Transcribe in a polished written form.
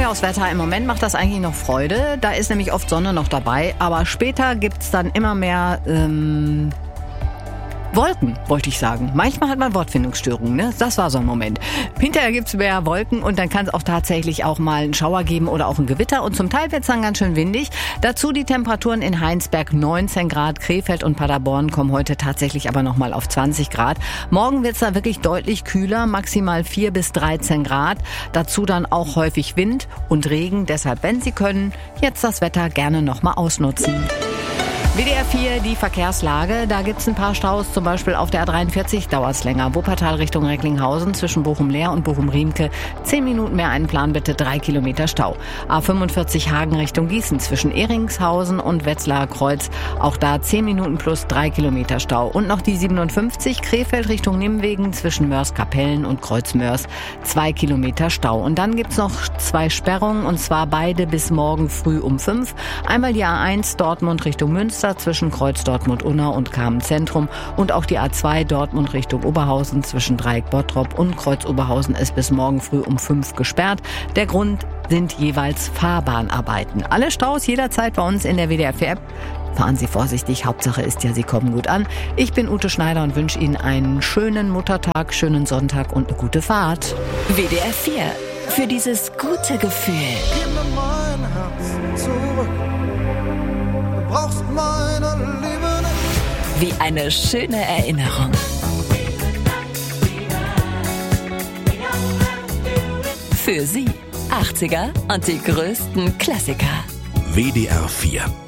Chaoswetter. Im Moment macht das eigentlich noch Freude. Da ist nämlich oft Sonne noch dabei. Aber später gibt's dann immer mehr Wolken, wollte ich sagen. Manchmal hat man Wortfindungsstörungen, ne? Das war so ein Moment. Hinterher gibt's mehr Wolken und dann kann es auch tatsächlich auch mal einen Schauer geben oder auch ein Gewitter. Und zum Teil wird's dann ganz schön windig. Dazu die Temperaturen in Heinsberg 19 Grad. Krefeld und Paderborn kommen heute tatsächlich aber nochmal auf 20 Grad. Morgen wird's da wirklich deutlich kühler, maximal 4 bis 13 Grad. Dazu dann auch häufig Wind und Regen. Deshalb, wenn Sie können, jetzt das Wetter gerne nochmal ausnutzen. WDR 4, die Verkehrslage. Da gibt's ein paar Staus, zum Beispiel auf der A43 dauert's länger. Wuppertal Richtung Recklinghausen zwischen Bochum-Leer und Bochum-Riemke. 10 Minuten mehr einplanen bitte, 3 Kilometer Stau. A45 Hagen Richtung Gießen zwischen Ehringshausen und Wetzlarer Kreuz. Auch da 10 Minuten plus 3 Kilometer Stau. Und noch die 57 Krefeld Richtung Nimwegen zwischen Mörs-Kapellen und Kreuzmörs. 2 Kilometer Stau. Und dann gibt's noch 2 Sperrungen und zwar beide bis morgen früh um 5. Einmal die A1 Dortmund Richtung Münster zwischen Kreuz Dortmund-Unna und Kamen-Zentrum und auch die A2 Dortmund Richtung Oberhausen zwischen Dreieck Bottrop und Kreuz Oberhausen ist bis morgen früh um 5 gesperrt. Der Grund sind jeweils Fahrbahnarbeiten. Alle Staus jederzeit bei uns in der WDR 4 App. Fahren Sie vorsichtig, Hauptsache ist ja, Sie kommen gut an. Ich bin Ute Schneider und wünsche Ihnen einen schönen Muttertag, schönen Sonntag und eine gute Fahrt. WDR 4, für dieses gute Gefühl. Gib mir mein Herz zurück. Du brauchst meine Liebe nicht. Wie eine schöne Erinnerung. Für Sie 80er und die größten Klassiker. WDR 4